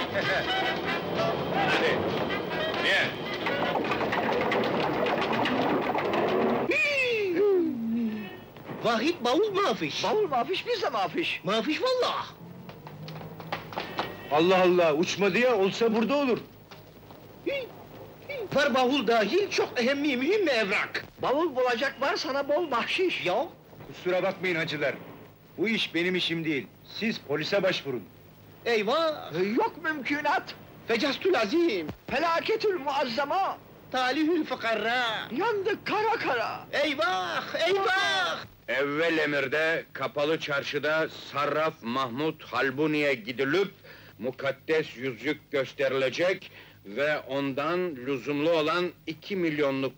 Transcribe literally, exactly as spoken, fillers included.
Hadi! Niye? Vahit bavul mafiş. Bavul mafiş, biz de mafiş. Mafiş vallah. Allah Allah, uçmadı ya, olsa burada olur. Var bavul dahil çok ehemmi mühim bir evrak. Bavul bulacak var sana bol bahşiş. Ya, Kusura bakmayın hacılar. Bu iş benim işim değil. Siz polise başvurun. eyvah! Ee, Yok mümkünat. Fecastül azim! Felaketül muazzama. Talihül fıkarra! Yandık kara kara. Eyvah! Eyvah! Evvel emirde, kapalı çarşıda Sarraf Mahmud Halbuni'ye gidilip, mukaddes yüzük gösterilecek ve ondan lüzumlu olan iki milyonluk